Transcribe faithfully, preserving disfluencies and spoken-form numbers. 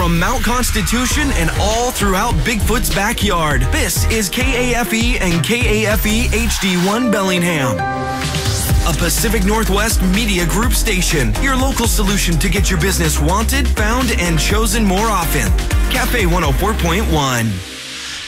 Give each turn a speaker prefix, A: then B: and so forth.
A: from Mount Constitution and all throughout Bigfoot's backyard. This is K A F E and K A F E H D one Bellingham, a Pacific Northwest Media Group station, your local solution to get your business wanted, found, and chosen more often. Cafe one oh four point one.